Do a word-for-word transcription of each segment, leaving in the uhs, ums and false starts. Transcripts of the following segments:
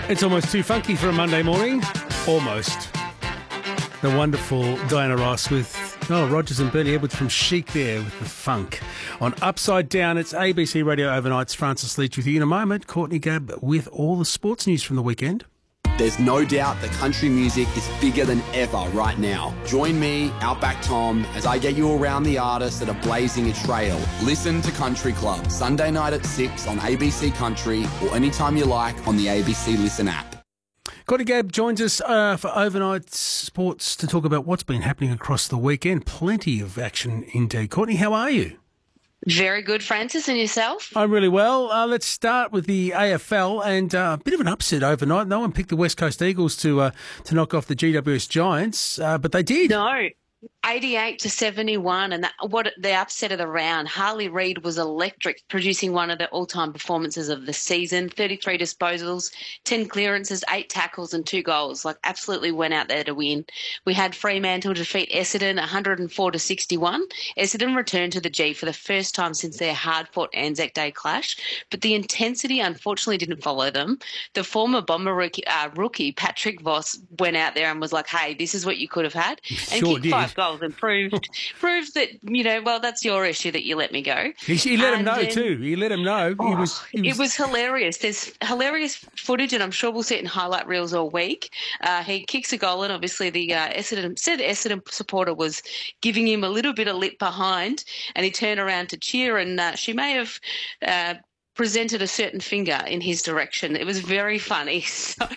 It's almost too funky for a Monday morning. Almost. The wonderful Diana Ross with oh, Rogers and Bernie Edwards from Chic there with the funk. On Upside Down, it's A B C Radio Overnight's Francis Leach with you in a moment. Courtney Gabb with all the sports news from the weekend. There's no doubt that country music is bigger than ever right now. Join me, Outback Tom, as I get you around the artists that are blazing a trail. Listen to Country Club, Sunday night at six on A B C Country or anytime you like on the A B C Listen app. Courtney Gabb joins us uh, for Overnight Sports to talk about what's been happening across the weekend. Plenty of action indeed. Courtney, how are you? Very good, Francis, and yourself? I'm really well. Uh, let's start with the A F L and uh, a bit of an upset overnight. No one picked the West Coast Eagles to uh, to knock off the G W S Giants, uh, but they did. No. eighty-eight to seventy-one, and that, what the upset of the round. Harley Reid was electric, producing one of the all-time performances of the season. thirty-three disposals, ten clearances, eight tackles, and two goals. Like, absolutely went out there to win. We had Fremantle defeat Essendon one hundred four to sixty-one. Essendon returned to the G for the first time since their hard-fought Anzac Day clash, but the intensity unfortunately didn't follow them. The former Bomber rookie, uh, rookie Patrick Voss went out there and was like, "Hey, this is what you could have had," and sure kicked did. five goals and proved proved that, you know, well, that's your issue that you let me go. He, he let him And know then- too. He let him know. Oh, he was, he was, It was hilarious. There's hilarious footage, and I'm sure we'll see it in highlight reels all week. Uh, he kicks a goal, and obviously the uh, Essendon said Essendon supporter was giving him a little bit of lip behind, and he turned around to cheer, and uh, she may have uh, presented a certain finger in his direction. It was very funny. So,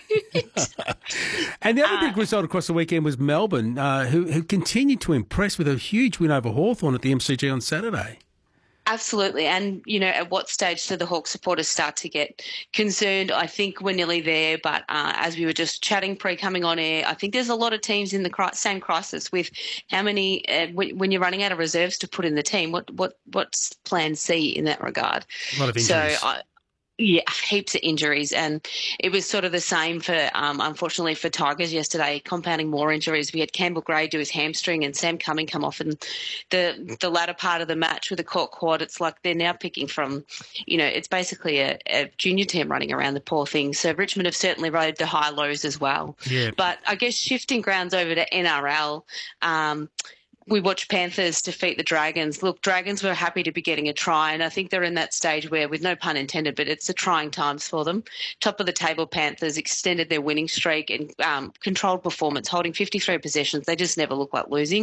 and the other uh, big result across the weekend was Melbourne, uh, who, who continued to impress with a huge win over Hawthorn at the M C G on Saturday. Absolutely. And, you know, at what stage do the Hawks supporters start to get concerned? I think we're nearly there. But uh, as we were just chatting pre-coming on air, I think there's a lot of teams in the cri- same crisis with how many, uh, when, when you're running out of reserves to put in the team, what what what's plan C in that regard? A lot of injuries. So, I, yeah, heaps of injuries. And it was sort of the same for, um, unfortunately, for Tigers yesterday, compounding more injuries. We had Campbell Gray do his hamstring and Sam Cumming come off in the the latter part of the match with a caught quad. It's like they're now picking from, you know, it's basically a, a junior team running around the poor thing. So Richmond have certainly rode the high lows as well. Yeah. But I guess shifting grounds over to N R L, um, we watched Panthers defeat the Dragons. Look, Dragons were happy to be getting a try, and I think they're in that stage where, with no pun intended, but it's the trying times for them. Top of the table Panthers extended their winning streak and um, controlled performance, holding fifty-three possessions. They just never look like losing.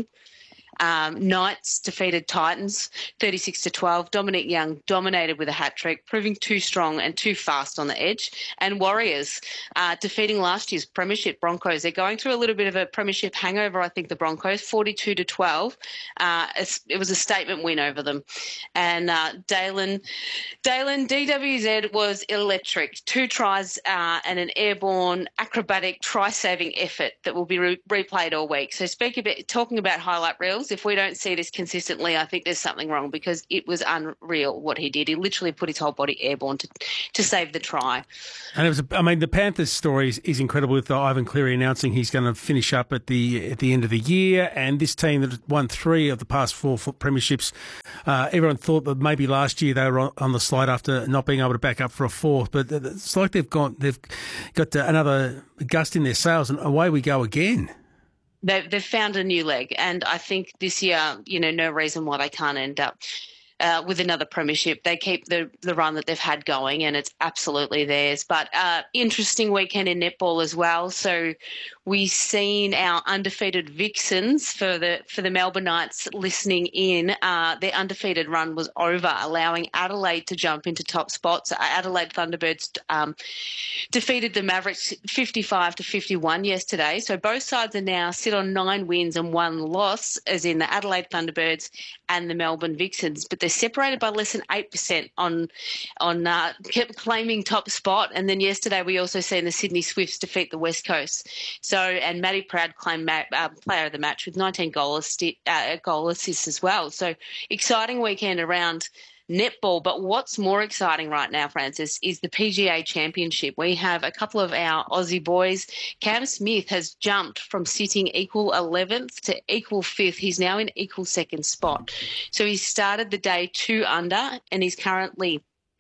Um, Knights defeated Titans thirty-six to twelve. Dominic Young dominated with a hat-trick, proving too strong and too fast on the edge. And Warriors uh, defeating last year's Premiership Broncos. They're going through a little bit of a Premiership hangover, I think, the Broncos, forty-two to twelve. Uh, it was a statement win over them. And uh, Dalen, Dalen, D W Z was electric. Two tries uh, and an airborne, acrobatic, try-saving effort that will be re- replayed all week. So speak about, talking about highlight reels, if we don't see this consistently, I think there's something wrong, because it was unreal what he did. He literally put his whole body airborne to to save the try. And it was, I mean, the Panthers story is, is incredible, with Ivan Cleary announcing he's going to finish up at the at the end of the year. And this team that won three of the past four premierships, uh, everyone thought that maybe last year they were on, on the slide after not being able to back up for a fourth. But it's like they've gone, they've got another gust in their sails, and away we go again. They've, they've found a new leg, and I think this year, you know, no reason why they can't end up uh, with another premiership. They keep the the run that they've had going, and it's absolutely theirs. But uh, interesting weekend in netball as well. So we've seen our undefeated Vixens for the for the Melbourne Knights listening in. Uh, their undefeated run was over, allowing Adelaide to jump into top spots. Adelaide Thunderbirds um, defeated the Mavericks fifty-five to fifty-one yesterday. So both sides are now sit on nine wins and one loss, as in the Adelaide Thunderbirds and the Melbourne Vixens. But they're separated by less than eight percent on on uh, kept claiming top spot. And then yesterday we also seen the Sydney Swifts defeat the West Coast. So, and Maddie Proud claimed ma- uh, player of the match with nineteen goal, assists, uh, goal assists as well. So exciting weekend around netball. But what's more exciting right now, Francis, is the P G A Championship. We have a couple of our Aussie boys. Cam Smith has jumped from sitting equal eleventh to equal fifth. He's now in equal second spot. So he started the day two under, and he's currently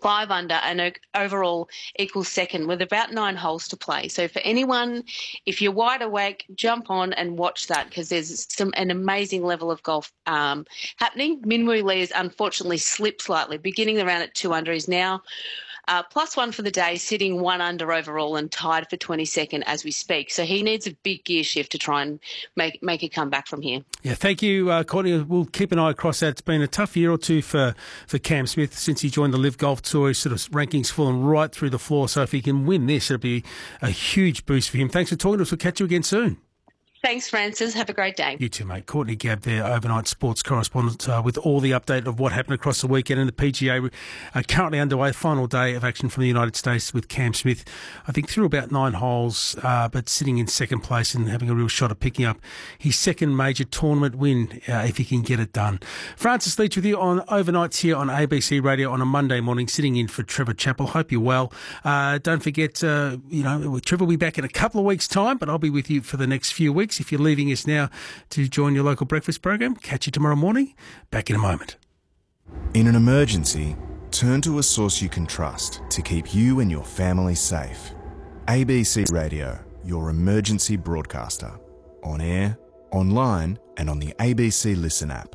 five under and overall equals second with about nine holes to play. So for anyone, if you're wide awake, jump on and watch that because there's some an amazing level of golf um, happening. Minwoo Lee has unfortunately slipped slightly, beginning the round at two under. He's now Uh, plus one for the day, sitting one under overall and tied for twenty-second as we speak. So he needs a big gear shift to try and make make a comeback from here. Yeah, thank you, uh, Courtney. We'll keep an eye across that. It's been a tough year or two for, for Cam Smith since he joined the Live Golf Tour. His sort of rankings fallen right through the floor. So if he can win this, it'll be a huge boost for him. Thanks for talking to us. We'll catch you again soon. Thanks, Francis. Have a great day. You too, mate. Courtney Gabb there, overnight sports correspondent, uh, with all the update of what happened across the weekend. And the P G A uh, currently underway, final day of action from the United States with Cam Smith. I think through about nine holes, uh, but sitting in second place and having a real shot at picking up his second major tournament win, uh, if he can get it done. Francis Leach with you on Overnights here on A B C Radio on a Monday morning, sitting in for Trevor Chappell. Hope you're well. Uh, don't forget, uh, you know, Trevor will be back in a couple of weeks' time, but I'll be with you for the next few weeks. If you're leaving us now to join your local breakfast program, catch you tomorrow morning. Back in a moment. In an emergency, turn to a source you can trust to keep you and your family safe. A B C Radio, your emergency broadcaster. On air, online, and on the A B C Listen app.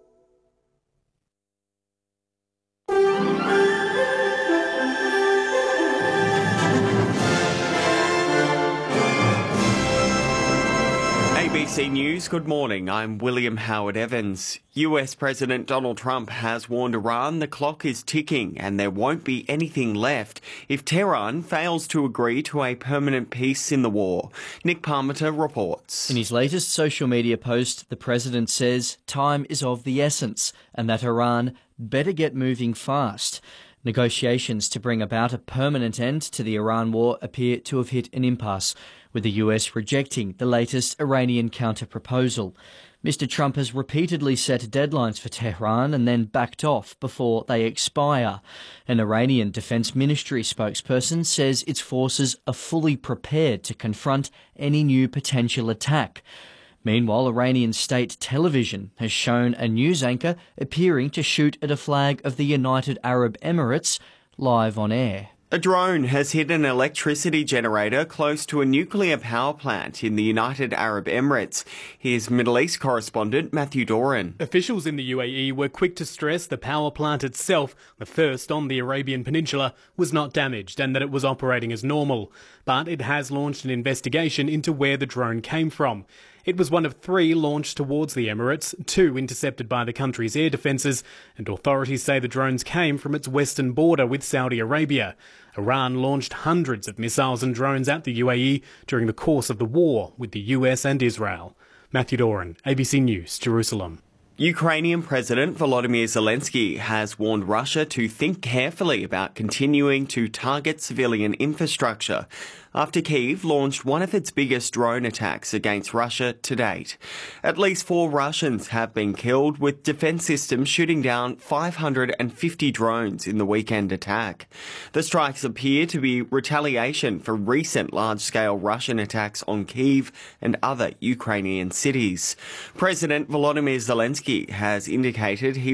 A B C News, good morning. I'm William Howard Evans. U S President Donald Trump has warned Iran the clock is ticking and there won't be anything left if Tehran fails to agree to a permanent peace in the war. Nick Parmenter reports. In his latest social media post, the president says time is of the essence and that Iran better get moving fast. Negotiations to bring about a permanent end to the Iran war appear to have hit an impasse, with the U S rejecting the latest Iranian counter-proposal. Mister Trump has repeatedly set deadlines for Tehran and then backed off before they expire. An Iranian Defense Ministry spokesperson says its forces are fully prepared to confront any new potential attack. Meanwhile, Iranian state television has shown a news anchor appearing to shoot at a flag of the United Arab Emirates live on air. A drone has hit an electricity generator close to a nuclear power plant in the United Arab Emirates. Here's Middle East correspondent Matthew Doran. Officials in the U A E were quick to stress the power plant itself, the first on the Arabian Peninsula, was not damaged and that it was operating as normal. But it has launched an investigation into where the drone came from. It was one of three launched towards the Emirates, two intercepted by the country's air defences, and authorities say the drones came from its western border with Saudi Arabia. Iran launched hundreds of missiles and drones at the U A E during the course of the war with the U S and Israel. Matthew Doran, A B C News, Jerusalem. Ukrainian President Volodymyr Zelensky has warned Russia to think carefully about continuing to target civilian infrastructure after Kyiv launched one of its biggest drone attacks against Russia to date. At least four Russians have been killed, with defence systems shooting down five hundred fifty drones in the weekend attack. The strikes appear to be retaliation for recent large-scale Russian attacks on Kyiv and other Ukrainian cities. President Volodymyr Zelensky has indicated he